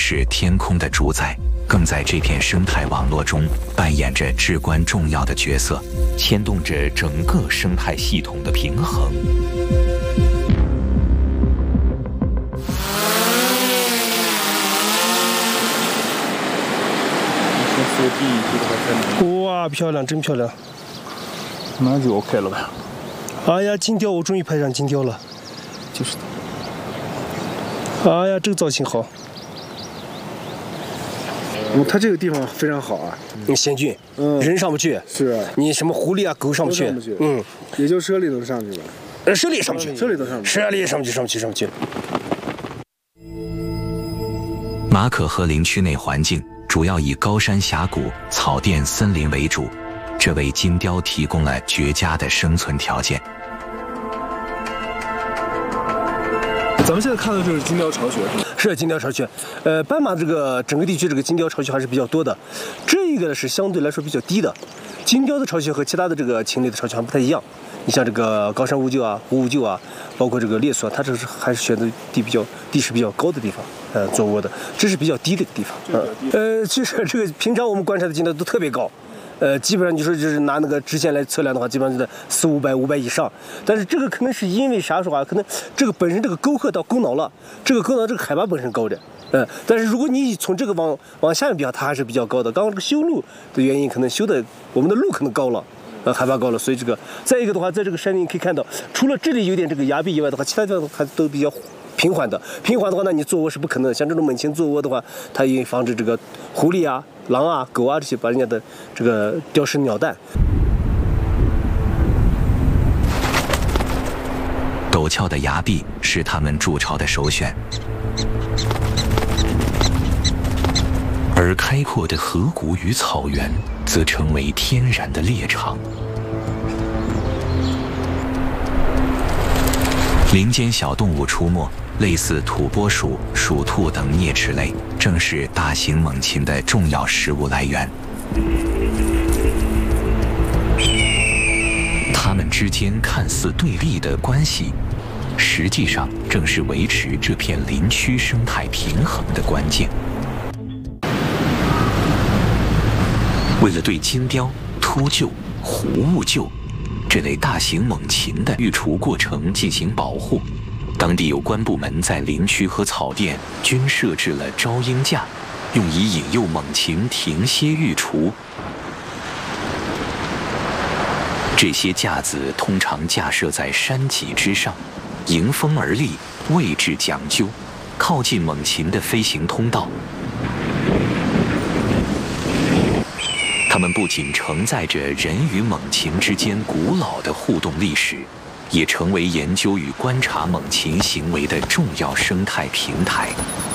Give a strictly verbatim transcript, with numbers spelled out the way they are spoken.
是天空的主宰，更在这片生态网络中扮演着至关重要的角色，牵动着整个生态系统的平衡。 哇，漂亮，真漂亮！ 那就 OK 了呗。 哎呀，金雕，我终于拍上金雕了。 就是的。哎呀，这个造型好。 嗯，它这个地方非常好啊。 你险峻，嗯，人上不去。 是。 你什么狐狸啊、狗上不去。 上不去。 嗯， 也就猞猁能上去吧。 呃，猞猁上不去， 猞猁都上不去。 猞猁上不去，上不去，上不去。 马可河林区内环境主要以高山峡谷、草甸、森林为主，这为金雕提供了绝佳的生存条件。 咱们现在看的就是金雕巢穴， 是金雕巢穴。呃，斑马这个整个地区这个金雕巢穴还是比较多的，这个呢是相对来说比较低的。金雕的巢穴和其他的这个禽类的巢穴还不太一样。你像这个高山乌桕啊、虎舞桕啊，包括这个猎索，它这是还是选择地比较地势比较高的地方，呃，做窝的，这是比较低的一个地方。嗯、呃，其实这个平常我们观察的金雕都特别高。呃，基本上你说就是拿那个直线来测量的话，基本上就在四五百、五百以上。但是这个可能是因为啥说啊？可能这个本身这个沟壑到沟脑了，这个沟脑这个海拔本身高的，嗯、呃。但是如果你从这个往往下面比较，它还是比较高的。刚刚这个修路的原因，可能修的我们的路可能高了，呃，海拔高了，所以这个再一个的话，在这个山林可以看到，除了这里有点这个崖壁以外的话，其他地方还都比较平缓的。平缓的话，那你做窝是不可能的。像这种猛禽做窝的话，它也防止这个狐狸啊、狼啊、狗啊这些把人家的这个叼食鸟蛋。 陡峭的崖壁是它们筑巢的首选，而开阔的河谷与草原则成为天然的猎场。林间小动物出没，类似土拨鼠、鼠兔等啮齿类，正是大型猛禽的重要食物来源。它们之间看似对立的关系，实际上正是维持这片林区生态平衡的关键。为了对金雕、秃鹫、虎舞鹫这类大型猛禽的育雏过程进行保护，当地有关部门在林区和草甸均设置了招鹰架，用以引诱猛禽停歇育雏。这些架子通常架设在山脊之上，迎风而立，位置讲究，靠近猛禽的飞行通道。它们不仅承载着人与猛禽之间古老的互动历史，也成为研究与观察猛禽行为的重要生态平台。